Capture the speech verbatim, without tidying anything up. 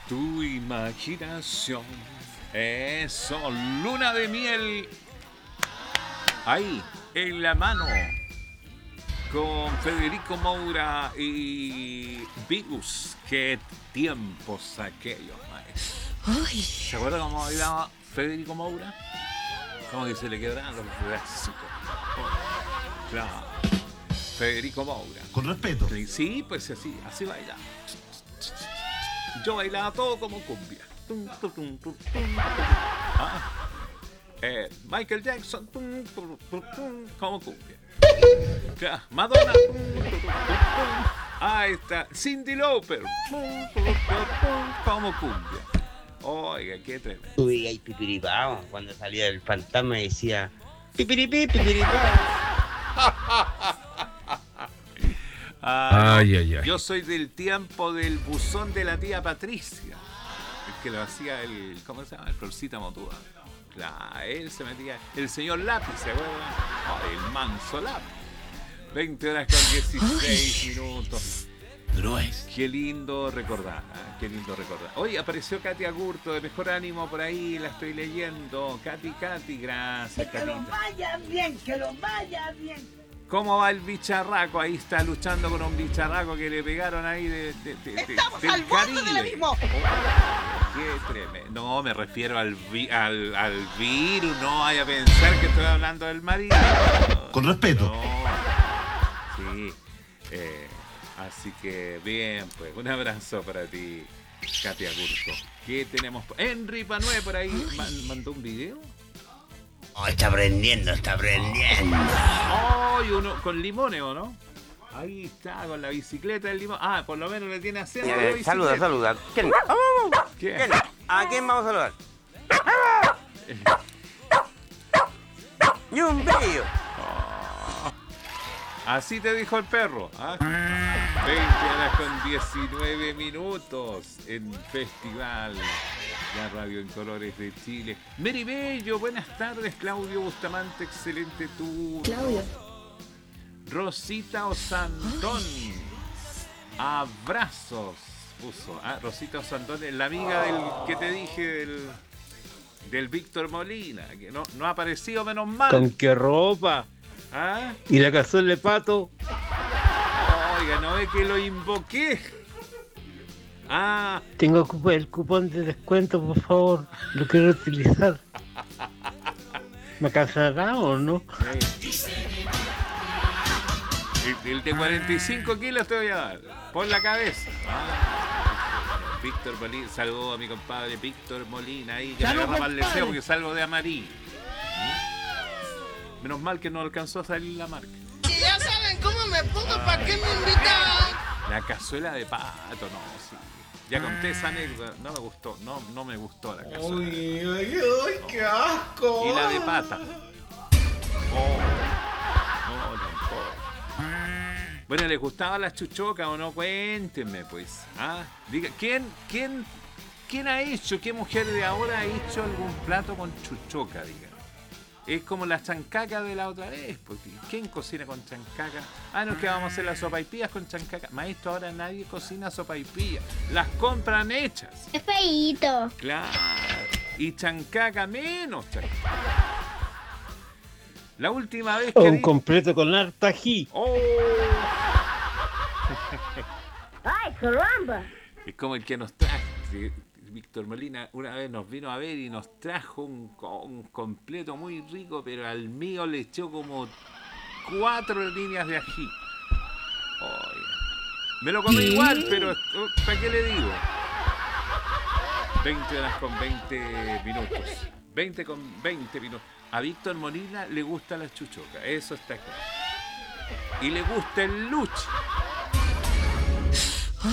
Tu imaginación. Eso, luna de miel. Ahí, en la mano. Con Federico Moura y Vigus. Qué tiempos aquellos, maestro. ¿Se acuerdan cómo bailaba Federico Moura? Como que se le quebraban los bracitos. Claro. Federico Moura. Con respeto. Sí, pues así, así bailaba. Yo bailaba todo como cumbia. Ah. Eh, Michael Jackson como cumbia. Madonna. Ahí está. Cindy Lauper como cumbia. Oiga, qué tremendo. Uy, ahí pipiripao. Cuando salía el fantasma decía pipiripí, pipiripao. Ah, Ay, ay, ay. yo soy del tiempo del buzón de la tía Patricia. El que lo hacía el. ¿Cómo se llama? El Florcita Motúa. Claro, él se metía. El señor Lápiz, ¿se acuerdan? Oh, el manso Lápiz. veinte horas con dieciséis minutos. Droes. Qué lindo recordar, ¿eh? Qué lindo recordar. Hoy apareció Katy Agurto de Mejor Ánimo por ahí, la estoy leyendo. Katy, Katy, gracias, Que lo Katita. vaya bien, que lo vaya bien. ¿Cómo va el bicharraco? Ahí está luchando con un bicharraco que le pegaron ahí de, de, de, de Estamos del al borde Caribe. del abismo. Oh, qué tremendo. No, me refiero al, vi, al, al virus. No vaya a pensar que estoy hablando del marido. Con respeto. No. Sí. Eh, así que bien, pues un abrazo para ti, Katia Curto. ¿Qué tenemos? Henry Panué por ahí man, mandó un video. Oh, está aprendiendo, está aprendiendo. Oh, y uno con limones, ¿o no? Ahí está, con la bicicleta del limón. Ah, por lo menos le tiene acento a la bicicleta. Saluda, saluda. ¿Quién? ¿Qué? ¿Quién? ¿A quién vamos a saludar? Y un brillo. Así te dijo el perro. ¿Ah? veinte horas con diecinueve minutos en Festival, la radio en colores de Chile. Mary Bello, buenas tardes. Claudio Bustamante, excelente tour. Claudio. Rosita Osandón, abrazos. Puso, ah, Rosita Osandón, la amiga del que te dije del, del Víctor Molina, que no, no ha aparecido, menos mal. ¿Con qué ropa? ¿Ah? ¿Y la cazuela de pato? Oiga, ¿no ve que lo invoqué? Ah, Tengo cupo- el cupón de descuento, por favor. Lo quiero utilizar. ¿Me alcanzará o no? el, el de cuarenta y cinco kilos te voy a dar. Por la cabeza. Ah, Víctor Molina, saludo a mi compadre Víctor Molina ahí, que me agarra mal deseo porque salgo de amarillo. Menos mal que no alcanzó a salir la marca. Si ya saben cómo me pongo, ¿para qué me invitan? La cazuela de pato, no, sí. Ya conté esa anécdota, no me gustó, no, no me gustó la cazuela. Uy, uy, uy, qué asco. Y la de pata. Oh, no, tampoco. Bueno, ¿les gustaban las chuchocas o no? Cuéntenme, pues. ¿Ah? Diga, ¿quién, quién, quién ha hecho, qué mujer de ahora ha hecho algún plato con chuchoca, diga? Es como la chancaca de la otra vez, porque ¿quién cocina con chancaca? Ah, no, es que vamos a hacer las sopaipillas con chancaca. Maestro, ahora nadie cocina sopaipillas. Las compran hechas. Es feíto. Claro. Y chancaca menos chancaca. La última vez que... Un di- completo con harta ají. ¡Oh! ¡Ay, caramba! Es como el que nos trajo. Víctor Molina una vez nos vino a ver y nos trajo un, un completo muy rico, pero al mío le echó como cuatro líneas de ají. Oye, me lo comí igual, pero uh, ¿para qué le digo? veinte horas con veinte minutos. veinte con veinte minutos. A Víctor Molina le gusta la chuchoca, eso está claro. Y le gusta el luche.